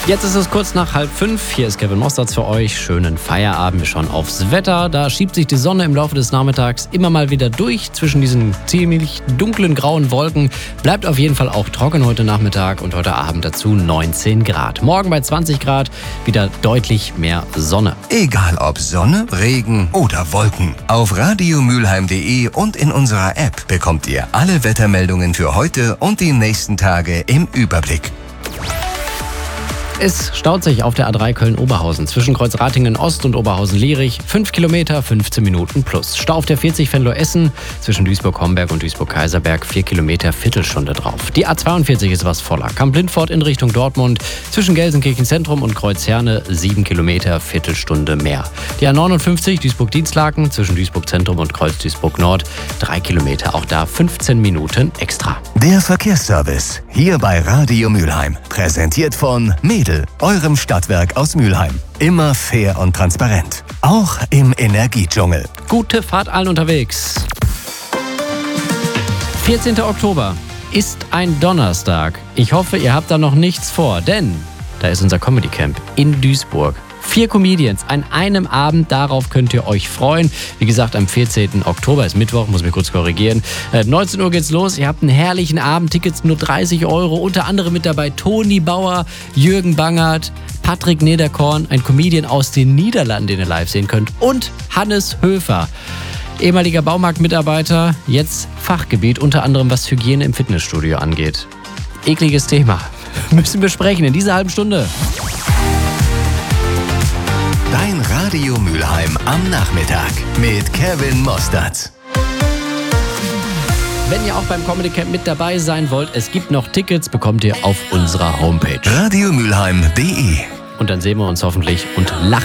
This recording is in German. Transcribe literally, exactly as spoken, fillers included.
Jetzt ist es kurz nach halb fünf. Hier ist Kevin Mostards für euch. Schönen Feierabend. Wir schauen aufs Wetter. Da schiebt sich die Sonne im Laufe des Nachmittags immer mal wieder durch zwischen diesen ziemlich dunklen grauen Wolken. Bleibt auf jeden Fall auch trocken heute Nachmittag und heute Abend dazu neunzehn Grad. Morgen bei zwanzig Grad wieder deutlich mehr Sonne. Egal ob Sonne, Regen oder Wolken. Auf radiomülheim punkt de und in unserer App bekommt ihr alle Wettermeldungen für heute und die nächsten Tage im Überblick. Es staut sich auf der A drei Köln-Oberhausen zwischen Kreuzratingen Ost und Oberhausen-Lierich. fünf Kilometer, fünfzehn Minuten plus. Stau auf der vierzig Venlo-Essen zwischen Duisburg-Homberg und Duisburg-Kaiserberg. vier Kilometer, Viertelstunde drauf. Die A zweiundvierzig ist was voller. Kamp-Lindfort in Richtung Dortmund zwischen Gelsenkirchen Zentrum und Kreuzherne. sieben Kilometer, Viertelstunde mehr. Die A neunundfünfzig Duisburg-Dienstlaken zwischen Duisburg-Zentrum und Kreuz-Duisburg-Nord. drei Kilometer, auch da fünfzehn Minuten extra. Der Verkehrsservice hier bei Radio Mülheim. Präsentiert von Mädel, eurem Stadtwerk aus Mülheim. Immer fair und transparent. Auch im Energiedschungel. Gute Fahrt allen unterwegs. vierzehnter Oktober ist ein Donnerstag. Ich hoffe, ihr habt da noch nichts vor, denn da ist unser Comedy Camp in Duisburg. Vier Comedians an einem Abend, darauf könnt ihr euch freuen. Wie gesagt, am vierzehnten Oktober ist Mittwoch, muss mich kurz korrigieren. Äh, neunzehn Uhr geht's los, ihr habt einen herrlichen Abend, Tickets nur dreißig Euro. Unter anderem mit dabei Toni Bauer, Jürgen Bangert, Patrick Nederkorn, ein Comedian aus den Niederlanden, den ihr live sehen könnt, und Hannes Höfer, ehemaliger Baumarktmitarbeiter, jetzt Fachgebiet, unter anderem was Hygiene im Fitnessstudio angeht. Ekliges Thema, müssen wir sprechen in dieser halben Stunde. Dein Radio Mülheim am Nachmittag mit Kevin Mostards. Wenn ihr auch beim Comedy Camp mit dabei sein wollt, es gibt noch Tickets, bekommt ihr auf unserer Homepage. radiomülheim punkt de. Und dann sehen wir uns hoffentlich und lachen